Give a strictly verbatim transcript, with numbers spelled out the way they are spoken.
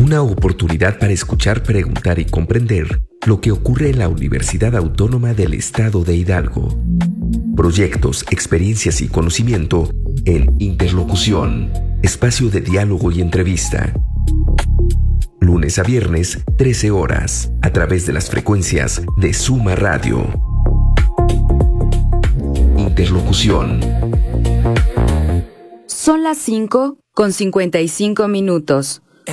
Una oportunidad para escuchar, preguntar y comprender lo que ocurre en la Universidad Autónoma del Estado de Hidalgo. Proyectos, experiencias y conocimiento en Interlocución, espacio de diálogo y entrevista. Lunes a viernes, trece horas, a través de las frecuencias de Suma Radio. Interlocución. Son las cinco con cincuenta y cinco minutos.